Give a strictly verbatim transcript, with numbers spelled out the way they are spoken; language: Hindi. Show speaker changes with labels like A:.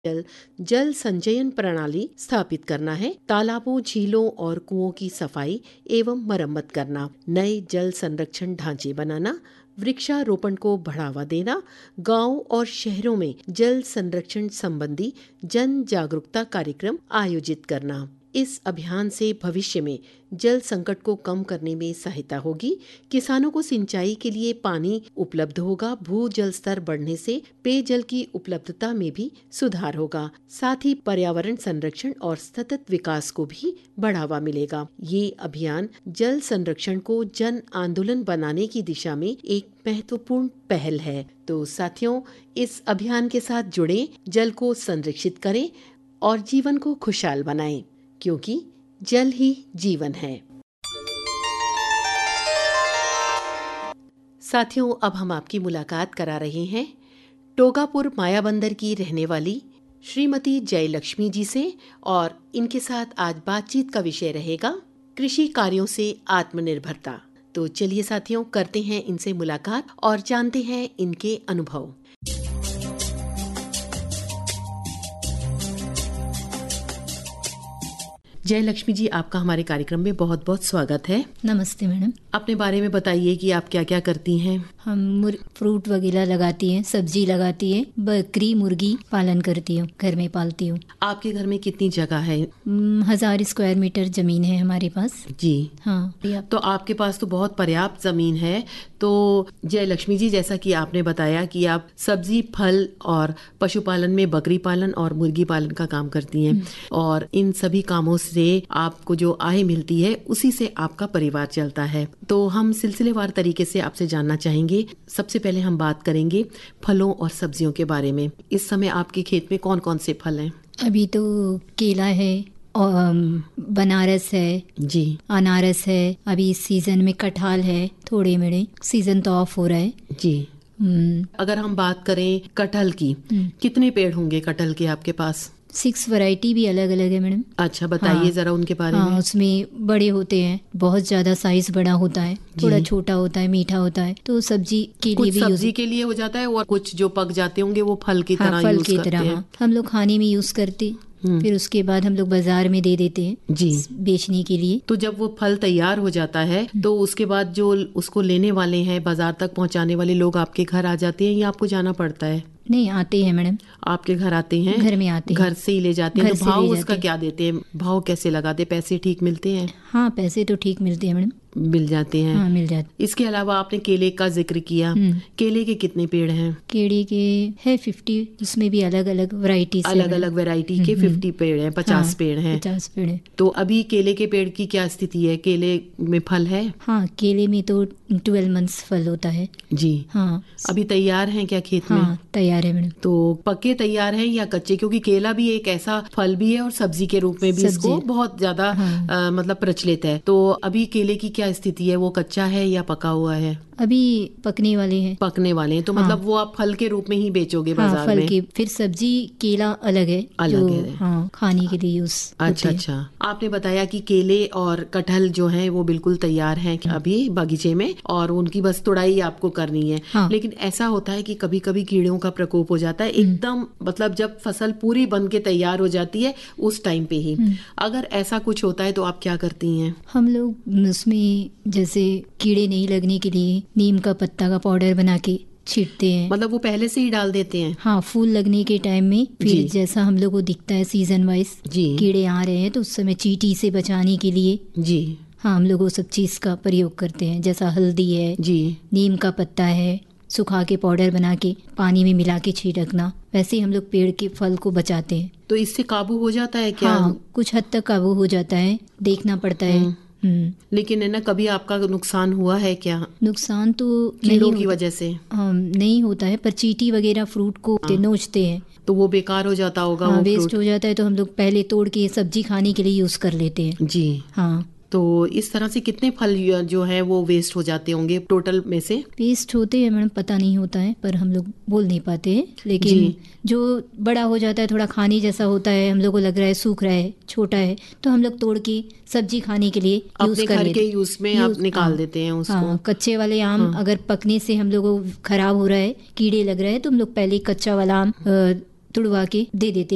A: जल जल संचयन प्रणाली स्थापित करना है। तालाबों, झीलों और कुओं की सफाई एवं मरम्मत करना, नए जल संरक्षण ढांचे बनाना, वृक्षारोपण को बढ़ावा देना, गांव और शहरों में जल संरक्षण संबंधी जन जागरूकता कार्यक्रम आयोजित करना। इस अभियान से भविष्य में जल संकट को कम करने में सहायता होगी। किसानों को सिंचाई के लिए पानी उपलब्ध होगा। भू जल स्तर बढ़ने से पेयजल की उपलब्धता में भी सुधार होगा। साथ ही पर्यावरण संरक्षण और सतत विकास को भी बढ़ावा मिलेगा। ये अभियान जल संरक्षण को जन आंदोलन बनाने की दिशा में एक महत्वपूर्ण पहल है। तो साथियों, इस अभियान के साथ जुड़े, जल को संरक्षित करें और जीवन को खुशहाल बनाएं, क्योंकि जल ही जीवन है। साथियों, अब हम आपकी मुलाकात करा रहे हैं टोगापुर मायाबंदर की रहने वाली श्रीमती जयलक्ष्मी जी से, और इनके साथ आज बातचीत का विषय रहेगा कृषि कार्यों से आत्मनिर्भरता। तो चलिए साथियों, करते हैं इनसे मुलाकात और जानते हैं इनके अनुभव। जयलक्ष्मी जी, आपका हमारे कार्यक्रम में बहुत बहुत स्वागत है।
B: नमस्ते मैडम।
A: अपने बारे में बताइए कि आप क्या क्या करती हैं।
B: हम फ्रूट वगैरह लगाती हैं, सब्जी लगाती है, बकरी मुर्गी पालन करती हूँ, घर में पालती हूँ।
A: आपके घर में कितनी जगह है?
B: हजार स्क्वायर मीटर जमीन है हमारे पास।
A: जी
B: हाँ।
A: तो आपके पास तो बहुत पर्याप्त जमीन है। तो जयलक्ष्मी जी, जैसा कि आपने बताया कि आप सब्जी, फल और पशुपालन में बकरी पालन और मुर्गी पालन का काम करती हैं, और इन सभी कामों से आपको जो आय मिलती है उसी से आपका परिवार चलता है। तो हम सिलसिलेवार तरीके से आपसे जानना चाहेंगे। सबसे पहले हम बात करेंगे फलों और सब्जियों के बारे में। इस समय आपके खेत में कौन कौन से फल हैं?
B: अभी तो केला है और बनारस है
A: जी,
B: अनारस है। अभी इस सीजन में कटहल है, थोड़े मेरे सीजन तो ऑफ हो रहा है
A: जी।
B: हम्म।
A: अगर हम बात करें कटहल की, कितने पेड़ होंगे कटहल के आपके पास?
B: सिक्स वैरायटी भी अलग अलग है मैडम।
A: अच्छा, बताइए
B: हाँ,
A: जरा उनके बारे
B: हाँ,
A: में।
B: उसमें बड़े होते हैं, बहुत ज्यादा साइज बड़ा होता है, थोड़ा छोटा होता है, मीठा होता है। तो सब्जी के
A: कुछ
B: लिए भी
A: सब्जी के लिए हो जाता है और कुछ जो पक जाते होंगे वो फल की
B: हाँ,
A: तरह
B: फल
A: यूज
B: की
A: करते
B: तरह
A: हैं।
B: हाँ, हम लोग खाने में यूज करते, फिर उसके बाद हम लोग बाजार में दे देते हैं
A: जी,
B: बेचने के लिए।
A: तो जब वो फल तैयार हो जाता है तो उसके बाद जो उसको लेने वाले हैं, बाजार तक पहुंचाने वाले लोग आपके घर आ जाते हैं या आपको जाना पड़ता है?
B: नहीं, आते हैं मैडम,
A: आपके घर आते हैं,
B: घर में आते हैं,
A: घर से ही ले जाते हैं।
B: घर
A: तो
B: से
A: भाव
B: ले
A: उसका
B: जाते हैं।
A: क्या देते हैं? भाव कैसे लगाते? पैसे ठीक मिलते हैं?
B: हाँ, पैसे तो ठीक मिलते हैं मैडम,
A: मिल जाते हैं।
B: हाँ, मिल जाते।
A: इसके अलावा आपने केले का जिक्र किया। केले के कितने पेड़ हैं?
B: केले के है फिफ्टी, उसमें भी अलग अलग वैरायटी
A: अलग अलग वैरायटी के फिफ्टी पेड़ हैं, पचास
B: हाँ,
A: पेड़ हैं।
B: पचास पेड़ है।
A: तो अभी केले के पेड़ की क्या स्थिति है? केले में फल है?
B: हाँ, केले में तो ट्वेल्व मंथ्स फल होता है
A: जी।
B: हाँ।
A: अभी तैयार हैं क्या खेत में?
B: हाँ, तैयार है मैडम।
A: तो पक्के तैयार हैं या कच्चे? क्योंकि केला भी एक ऐसा फल भी है और सब्जी के रूप में भी इसको बहुत ज्यादा
B: हाँ।
A: आ, मतलब प्रचलित है। तो अभी केले की क्या स्थिति है? वो कच्चा है या पका हुआ है?
B: अभी पकने वाले हैं।
A: पकने वाले हैं, तो
B: हाँ।
A: मतलब वो आप फल के रूप में ही बेचोगे
B: हाँ,
A: बाजार
B: फल
A: में?
B: के। फिर सब्जी केला अलग है,
A: अलग
B: जो
A: है।
B: हाँ, खाने के लिए यूज
A: अच्छा अच्छा। आपने बताया कि केले और कटहल जो हैं वो बिल्कुल तैयार हैं अभी बगीचे में, और उनकी बस तुड़ाई आपको करनी है।
B: हाँ।
A: लेकिन ऐसा होता है कि कभी कभी कीड़ों का प्रकोप हो जाता है एकदम, मतलब जब फसल पूरी बन के तैयार हो जाती है उस टाइम पे ही। अगर ऐसा कुछ होता है तो आप क्या करती हैं?
B: हम लोग उसमें जैसे कीड़े नहीं लगने के लिए नीम का पत्ता का पाउडर बना के छींटते हैं।
A: मतलब वो पहले से ही डाल देते हैं?
B: हाँ, फूल लगने के टाइम में। फिर जैसा हम लोग को दिखता है सीजन वाइज कीड़े आ रहे हैं तो उस समय चींटी से बचाने के लिए जी हाँ, हम लोग वो सब चीज का प्रयोग करते हैं। जैसा हल्दी है जी, नीम का पत्ता है, सुखा के पाउडर बना के पानी में मिला के छिड़कना, वैसे ही हम लोग पेड़ के फल को बचाते हैं।
A: तो इससे काबू हो जाता है क्या?
B: हाँ, कुछ हद तक काबू हो जाता है, देखना पड़ता है।
A: लेकिन है ना, कभी आपका नुकसान हुआ है क्या?
B: नुकसान तो
A: कीड़ों की वजह से
B: नहीं होता है, पर चींटी वगैरह फ्रूट को नोचते हैं
A: तो वो बेकार हो जाता होगा।
B: हाँ,
A: वो
B: वेस्ट हो जाता है, तो हम लोग पहले तोड़ के सब्जी खाने के लिए यूज कर लेते हैं जी हाँ।
A: तो इस तरह से कितने फल जो है वो वेस्ट हो जाते होंगे टोटल में से?
B: वेस्ट होते हैं मैडम, पता नहीं होता है, पर हम लोग बोल नहीं पाते हैं। लेकिन जो बड़ा हो जाता है, थोड़ा खाने जैसा होता है, हम लोग को लग रहा है सूख रहा है, छोटा है, तो हम लोग तोड़ के सब्जी खाने के लिए यूज कर लेते हैं।
A: यूज में आप निकाल देते हैं उसको।
B: हाँ, कच्चे वाले आम हाँ। अगर पकने से हम लोग को खराब हो रहा है, कीड़े लग रहे हैं, तो हम लोग पहले कच्चा वाला आम तुड़वा के दे देते